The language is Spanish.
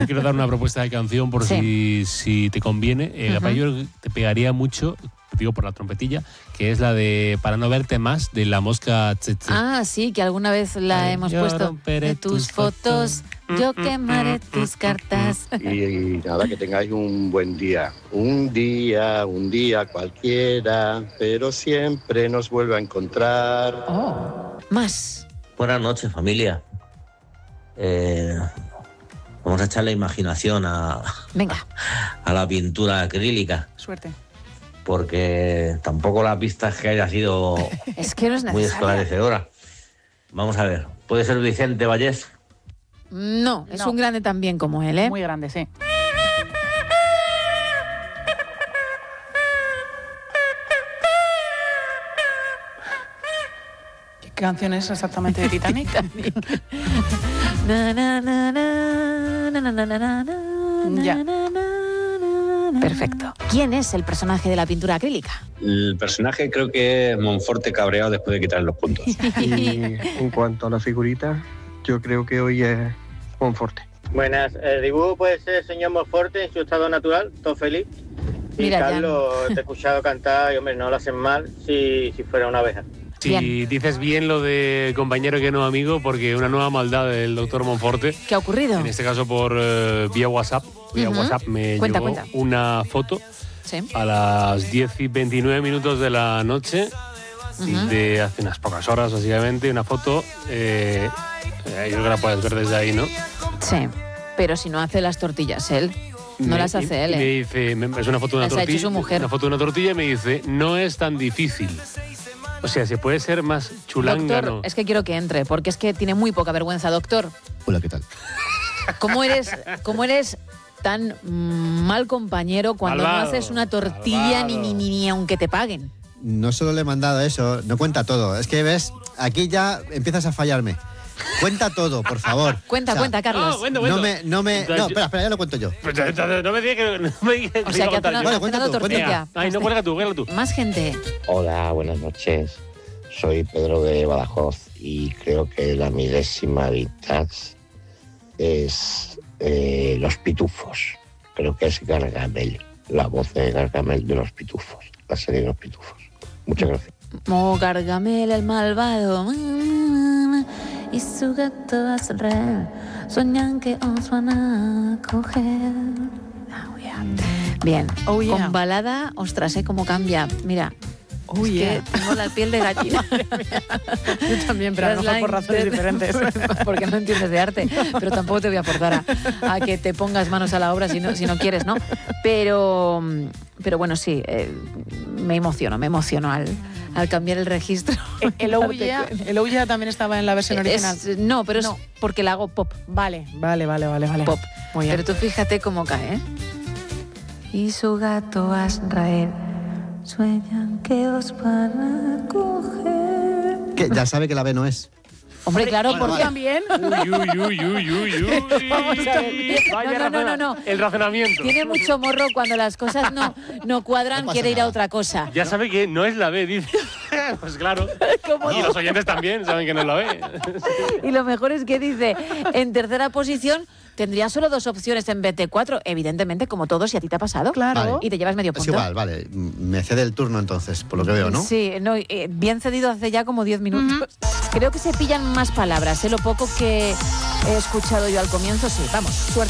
Quiero dar una propuesta de canción por si te conviene. Gapayol te pegaría mucho, digo por la trompetilla, que es la de Para no verte más, de La Mosca Tsetse. Ah, sí, que alguna vez la hemos puesto. romperé tus fotos, yo quemaré tus cartas. Y nada, que tengáis un buen día. Un día cualquiera, pero siempre nos vuelve a encontrar. Más. Buenas noches, familia. Vamos a echar la imaginación Venga. a la pintura acrílica, Suerte. porque tampoco la pista es que haya sido Es que no es muy necesario. esclarecedora. Vamos a ver, ¿puede ser Vicente Vallés? No, es No. un grande también como él, ¿eh? Muy grande, sí. ¿Qué canción es exactamente de Titanic? Na, na, na, na, na, na, na, na, na, Ya. na, na, na. Perfecto. ¿Quién es el personaje de la pintura acrílica? El personaje creo que es Monforte cabreado después de quitarle los puntos. Y en cuanto a la figurita, yo creo que hoy es Monforte. Buenas, el dibujo puede ser el señor Monforte en su estado natural, todo feliz. Y Mira, Carlos, te he escuchado cantar y hombre, no lo hacen mal si fuera una abeja. Si Bien. dices bien lo de compañero que no amigo, porque una nueva maldad del doctor Monforte, ¿Qué ha ocurrido? en este caso por vía WhatsApp, me Cuenta, llegó cuenta. una foto Sí. a las 10:29 de la noche, de hace unas pocas horas básicamente, una foto, yo creo que la puedes ver desde ahí, ¿no? Sí. Pero si no hace las tortillas él, no las hace él, y me ¿eh? dice, es una foto de una Las ha hecho tortilla, su mujer. una foto de una tortilla y me dice, no es tan difícil. O sea, se puede ser más chulángano. Doctor, es que quiero que entre, porque es que tiene muy poca vergüenza, doctor. Hola, ¿qué tal? ¿Cómo eres tan mal compañero cuando Malvado, no haces una tortilla malvado. ni aunque te paguen? No solo le he mandado eso, no cuenta todo. Es que ves, aquí ya empiezas a fallarme. Cuenta todo, por favor. Cuenta, O sea, cuenta, Carlos. No, espera, ya lo cuento yo. Pues, no me digas que no me digas O sea, que hace una Bueno, cuenta tú, tortilla. Ay, no, cuelga tú. Más gente. Hola, buenas noches. Soy Pedro de Badajoz y creo que la milésima vintage es Los Pitufos. Creo que es Gargamel, la voz de Gargamel de Los Pitufos, la serie de Los Pitufos. Muchas gracias. Oh, Gargamel el malvado y su gato Azrael soñan que os van a coger. Oh, yeah. Bien, Oh, yeah. con balada, ostras, cómo cambia. Mira, Oh, es yeah. que tengo la piel de gallina. Yo también, pero a lo mejor por razones diferentes. Porque no entiendes de arte, pero tampoco te voy a forzar a que te pongas manos a la obra si no quieres, ¿no? Pero bueno, sí, me emociono al cambiar el registro. El Oh Yeah también estaba en la versión original. No, pero No. es porque la hago pop. Vale. Pop. Muy bien. Pero tú fíjate cómo cae, ¿eh? Y su gato Azrael sueñan que os van a coger. Que ya sabe que la B no es. Hombre, claro, bueno, porque vale. también. Uy. Vamos a ver. Vaya No. El razonamiento. Tiene mucho morro cuando las cosas no cuadran, No pasa quiere ir a nada. otra cosa. Ya sabe que no es la B, dice. Pues claro. Y los oyentes también saben que no es la B. Y lo mejor es que dice, en tercera posición tendría solo 2 opciones en vez de 4. Evidentemente, como todo, si a ti te ha pasado. Claro. Vale. Y te llevas medio Es punto. igual, vale. Me cede el turno entonces, por lo que veo, ¿no? Sí, no, bien cedido hace ya como 10 minutos. Creo que se pillan más palabras, lo poco que he escuchado yo al comienzo, sí, vamos, suerte.